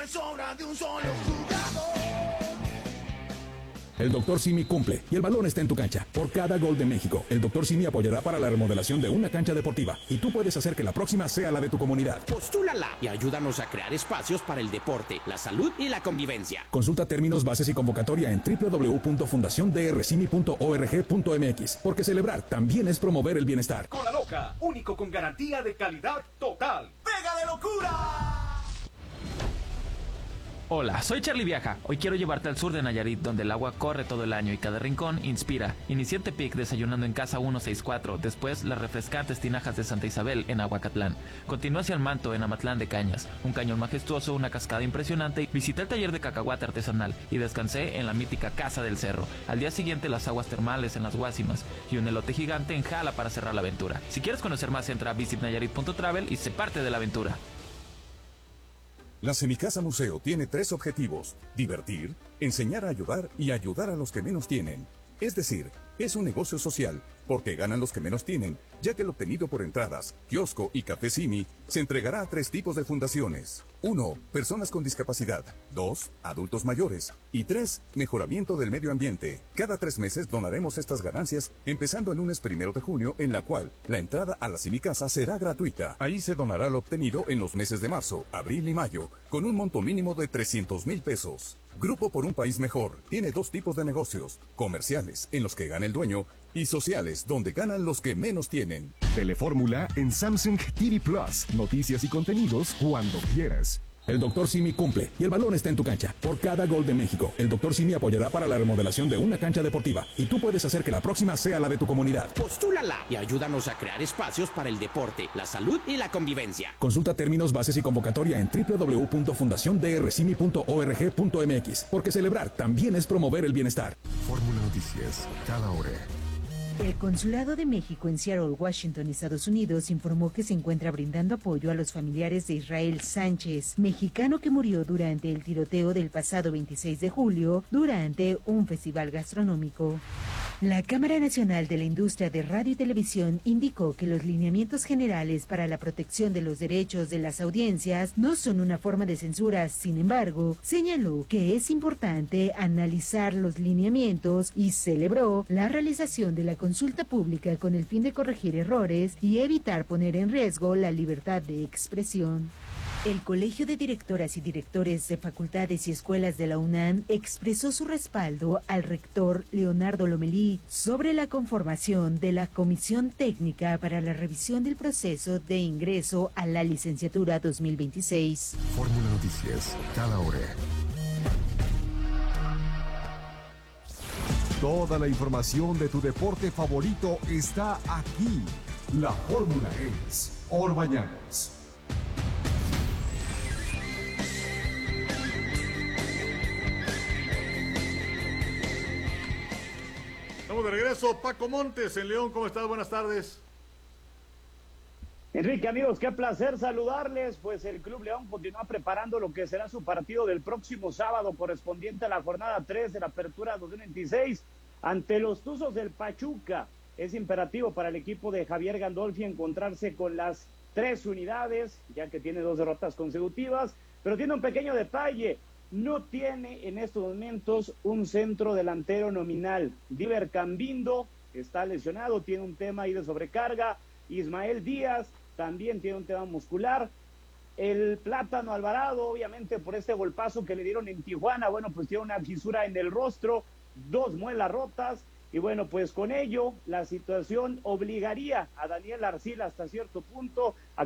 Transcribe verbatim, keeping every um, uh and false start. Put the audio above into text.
es obra de un solo jugador. El doctor Simi cumple y el balón está en tu cancha. Por cada gol de México, el doctor Simi apoyará para la remodelación de una cancha deportiva y tú puedes hacer que la próxima sea la de tu comunidad. Postúlala y ayúdanos a crear espacios para el deporte, la salud y la convivencia. Consulta términos, bases y convocatoria en doble u doble u doble u punto fundación d r simi punto org punto m x, porque celebrar también es promover el bienestar. Cola Loca, único con garantía de calidad total. ¡Pega de locura! Hola, soy Charlie Viaja. Hoy quiero llevarte al sur de Nayarit, donde el agua corre todo el año y cada rincón inspira. Inicié en Tepic desayunando en Casa ciento sesenta y cuatro, después las refrescantes tinajas de Santa Isabel en Aguacatlán. Continué hacia el Manto en Amatlán de Cañas, un cañón majestuoso, una cascada impresionante. Visité el taller de cacahuate artesanal y descansé en la mítica Casa del Cerro. Al día siguiente las aguas termales en las Guásimas y un elote gigante en Jala para cerrar la aventura. Si quieres conocer más, entra a visit nayarit punto travel y sé parte de la aventura. La Semicasa Museo tiene tres objetivos: divertir, enseñar a ayudar y ayudar a los que menos tienen. Es decir, es un negocio social, porque ganan los que menos tienen, ya que el obtenido por entradas, kiosco y café Simi se entregará a tres tipos de fundaciones. uno. Personas con discapacidad. dos. Adultos mayores. Y tres. Mejoramiento del medio ambiente. Cada tres meses donaremos estas ganancias, empezando el lunes primero de junio, en la cual la entrada a la Semicasa será gratuita. Ahí se donará lo obtenido en los meses de marzo, abril y mayo, con un monto mínimo de trescientos mil pesos. Grupo por un País Mejor tiene dos tipos de negocios: comerciales, en los que gana el dueño, y sociales, donde ganan los que menos tienen. Telefórmula en Samsung T V Plus. Noticias y contenidos cuando quieras. El doctor Simi cumple y el balón está en tu cancha. Por cada gol de México, el doctor Simi apoyará para la remodelación de una cancha deportiva y tú puedes hacer que la próxima sea la de tu comunidad. Postúlala y ayúdanos a crear espacios para el deporte, la salud y la convivencia. Consulta términos, bases y convocatoria en doble u doble u doble u punto fundación d r simi punto org punto m x, porque celebrar también es promover el bienestar. Fórmula Noticias, cada hora. El Consulado de México en Seattle, Washington, Estados Unidos, informó que se encuentra brindando apoyo a los familiares de Israel Sánchez, mexicano que murió durante el tiroteo del pasado veintiséis de julio durante un festival gastronómico. La Cámara Nacional de la Industria de Radio y Televisión indicó que los lineamientos generales para la protección de los derechos de las audiencias no son una forma de censura. Sin embargo, señaló que es importante analizar los lineamientos y celebró la realización de la consulta pública con el fin de corregir errores y evitar poner en riesgo la libertad de expresión. El Colegio de Directoras y Directores de Facultades y Escuelas de la UNAM expresó su respaldo al rector Leonardo Lomelí sobre la conformación de la Comisión Técnica para la revisión del proceso de ingreso a la licenciatura dos mil veintiséis. Fórmula Noticias, cada hora. Toda la información de tu deporte favorito está aquí. La fórmula es Orbañanos. Estamos de regreso. Paco Montes en León, ¿cómo estás? Buenas tardes. Enrique, amigos, qué placer saludarles. Pues el Club León continúa preparando lo que será su partido del próximo sábado, correspondiente a la jornada tres de la Apertura dos mil veintiséis, ante los Tuzos del Pachuca. Es imperativo para el equipo de Javier Gandolfi encontrarse con las tres unidades, ya que tiene dos derrotas consecutivas, pero tiene un pequeño detalle: no tiene en estos momentos un centro delantero nominal. Diver Cambindo está lesionado, tiene un tema ahí de sobrecarga. Ismael Díaz también tiene un tema muscular. El Plátano Alvarado, obviamente por este golpazo que le dieron en Tijuana, bueno, pues tiene una fisura en el rostro, dos muelas rotas, y bueno, pues con ello la situación obligaría a Daniel Arcila hasta cierto punto a